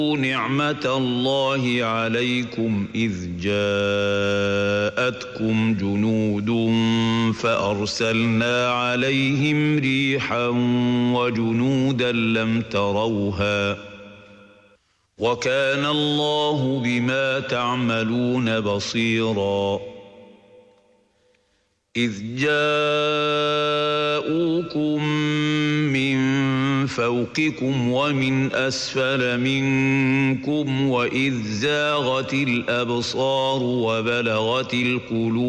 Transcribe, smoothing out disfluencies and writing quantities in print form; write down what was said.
نعمة الله عليكم إذ جاءتكم جنود فأرسلنا عليهم ريحا وجنودا لم تروها وكان الله بما تعملون بصيرا إذ جاءوكم من فوقكم ومن أسفل منكم وإذ زاغت الأبصار وبلغت القلوب